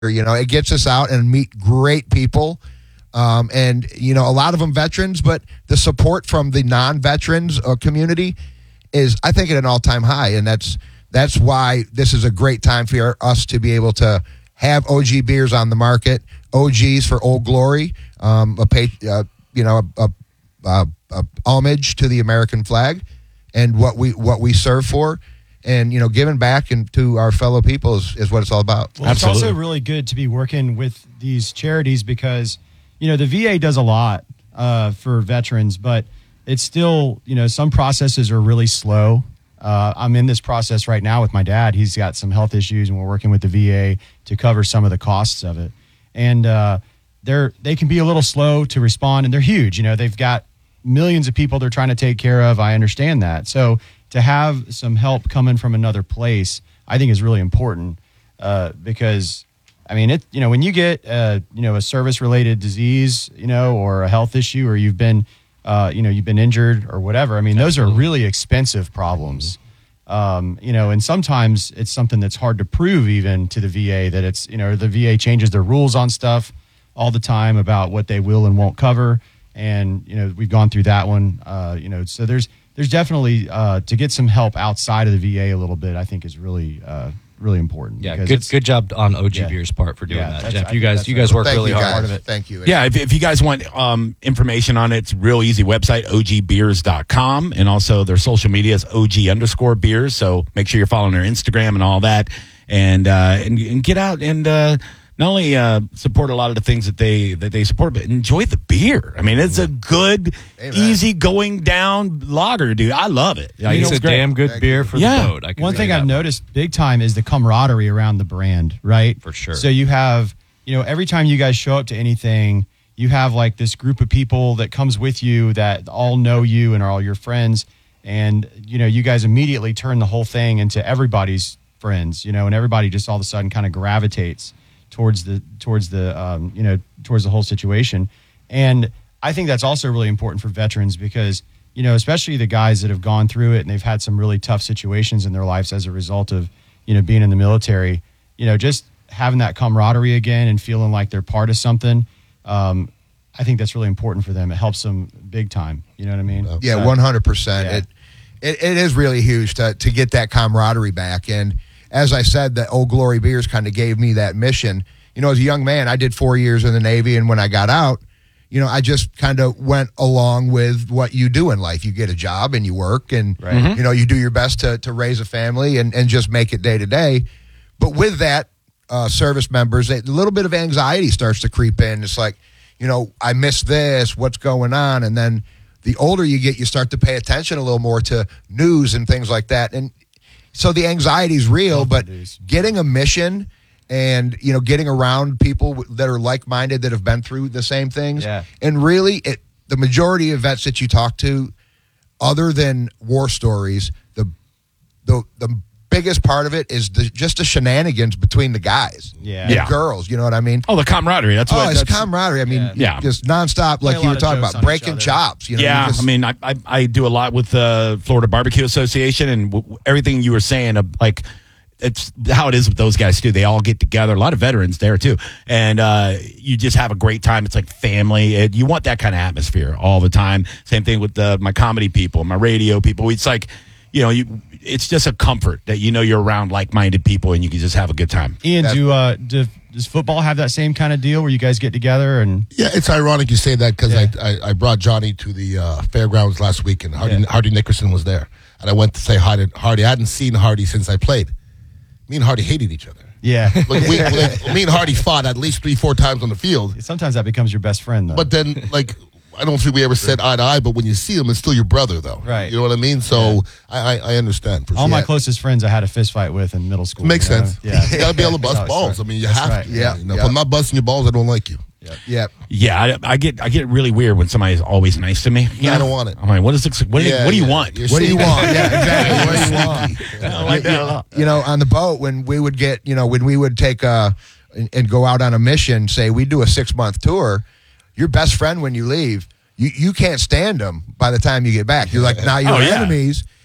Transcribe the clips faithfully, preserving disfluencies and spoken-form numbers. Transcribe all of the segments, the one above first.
You know, it gets us out and meet great people. Um, and, you know, a lot of them veterans, but the support from the non-veterans uh, community is, I think, at an all-time high. And that's that's why this is a great time for us to be able to have O G beers on the market. O Gs for Old Glory, um, a pay, uh, you know, a, a, a, a homage to the American flag and what we what we serve for. And, you know, giving back and to our fellow people is, is what it's all about. Well, it's also really good to be working with these charities because, you know, the V A does a lot uh, for veterans, but it's still, you know, some processes are really slow. Uh, I'm in this process right now with my dad. He's got some health issues, and we're working with the V A to cover some of the costs of it. And uh, they're they can be a little slow to respond, and they're huge. You know, they've got millions of people they're trying to take care of. I understand that. So to have some help coming from another place, I think is really important uh, because, I mean, it. You know, when you get uh, you know a service-related disease, you know, or a health issue, or you've been, uh, you know, you've been injured or whatever. I mean, those are really expensive problems. Um, you know, and sometimes it's something that's hard to prove even to the V A that it's, you know, the V A changes their rules on stuff all the time about what they will and won't cover. And, you know, we've gone through that one, uh, you know, so there's, there's definitely, uh, to get some help outside of the V A a little bit, I think is really, uh, really important. Yeah, good good job on O G yeah. Beer's part for doing yeah, that, Jeff. You guys you guys work Thank really you hard. guys. Part of it. Thank you. Yeah, if, if you guys want um, information on it, it's a real easy website, O G beers dot com, and also their social media is O G underscore beers. So make sure you're following their Instagram and all that, and uh, and, and get out and uh, not only uh, support a lot of the things that they that they support, but enjoy the beer. I mean, it's a good, Amen. easy going down lager, dude. I love it. Like, it's a great. damn good Thank beer you. for Yeah. the boat. I can One say thing that I've noticed big time is the camaraderie around the brand, right? For sure. So you have, you know, every time you guys show up to anything, you have like this group of people that comes with you that all know you and are all your friends. And, you know, you guys immediately turn the whole thing into everybody's friends, you know, and everybody just all of a sudden kind of gravitates towards the, towards the, um, you know, towards the whole situation. And I think that's also really important for veterans because, you know, especially the guys that have gone through it and they've had some really tough situations in their lives as a result of, you know, being in the military, you know, just having that camaraderie again and feeling like they're part of something. Um, I think that's really important for them. It helps them big time. You know what I mean? Yeah, So- one hundred percent. Yeah. It, it it is really huge to to get that camaraderie back. And as I said, the Old Glory Beers kind of gave me that mission. You know, as a young man, I did four years in the Navy, and when I got out, you know, I just kind of went along with what you do in life. You get a job and you work, and Right. Mhm. you know, you do your best to to raise a family and and just make it day to day. But with that, uh, service members, a little bit of anxiety starts to creep in. It's like, you know, I missed this. What's going on? And then the older you get, you start to pay attention a little more to news and things like that. And so the anxiety is real, Love but the news. getting a mission and, you know, getting around people that are like-minded that have been through the same things. Yeah. And really, it, the majority of vets that you talk to, other than war stories, the the the biggest part of it is the, just the shenanigans between the guys, Yeah. and Yeah. girls. You know what I mean? Oh, the camaraderie. That's Oh, what. it's that's, camaraderie. I mean, Yeah. just nonstop, Play like a you lot were of talking jokes about, on each breaking other. chops. You know, yeah, you just- I mean, I, I I do a lot with the Florida Barbecue Association, and w- everything you were saying, uh, like it's how it is with those guys too. They all get together. A lot of veterans there too, and uh, you just have a great time. It's like family. It, you want that kind of atmosphere all the time. Same thing with the, my comedy people, my radio people. It's like, you know, you. It's just a comfort that you know you're around like-minded people and you can just have a good time. Ian, That's- do, uh, do, does football have that same kind of deal where you guys get together and Yeah, it's ironic you say that because Yeah. I, I I brought Johnny to the uh, fairgrounds last week and Hardy, Yeah. Hardy Nickerson was there. And I went to say hi to Hardy. I hadn't seen Hardy since I played. Me and Hardy hated each other. yeah? Like, we, like, me and Hardy fought at least three, four times on the field. Sometimes that becomes your best friend, though. But then, like, I don't think we ever said eye to eye, but when you see him, it's still your brother, though. Right. You know what I mean? So I, I, I understand. For all sure. my Yeah. closest friends I had a fist fight with in middle school. Makes you know? sense. Yeah, You got to be able to bust That's how it balls. I started. mean, you That's have right. to. Yeah, You know, yeah. If I'm not busting your balls, I don't like you. yeah. Yeah, I, I get I get really weird when somebody's always nice to me. You Yeah, I know? don't want it. I'm like, what is this, what, do you- Yeah, what do you yeah. want? You're What do you sneaky. want? Yeah, exactly. What do you want? Sneaky. I don't like that a lot. You know, on the boat when we would get, you know, when we would take a and, and go out on a mission, say we do a six month tour, your best friend when you leave, you, you can't stand them by the time you get back. You're like, now you're Oh, yeah. enemies,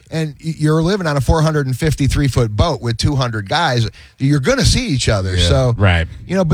and y- you're living on a four hundred fifty-three foot boat with two hundred guys. You're going to see each other. Yeah. So, Right. you know, but